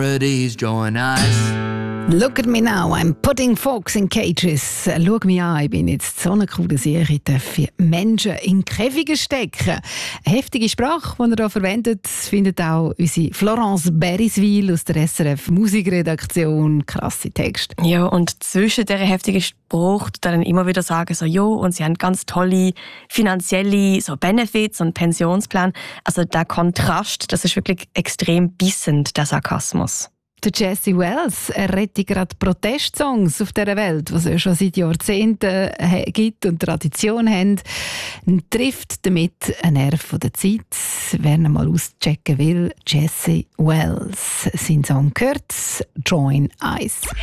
Paradise, join us. Look at me now, I'm putting folks in cages. Schau mich an, ich bin jetzt so eine coole Serie, ich darf Menschen in Käfige stecken. Eine heftige Sprache, die er hier verwendet, findet auch unsere Florence Beriswil aus der SRF Musikredaktion. Krasse Text. Ja, und zwischen dieser heftigen Spruch dann immer wieder sagen, so, jo, und sie haben ganz tolle finanzielle so Benefits und Pensionsplan. Also der Kontrast, das ist wirklich extrem bissend, der Sarkasmus. Der Jesse Wells rettet gerade Protestsongs auf dieser Welt, was es ja schon seit Jahrzehnten gibt und Tradition haben, und trifft damit einen Nerv der Zeit. Wer ihn mal auschecken will, Jesse Wells. Sein Song gehört «Join Eyes».